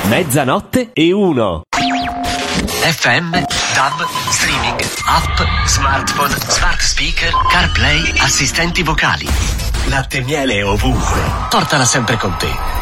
Mezzanotte e uno. FM, DAB, streaming, app, smartphone, smart speaker, CarPlay, assistenti vocali. Latte e miele ovunque. Portala sempre con te.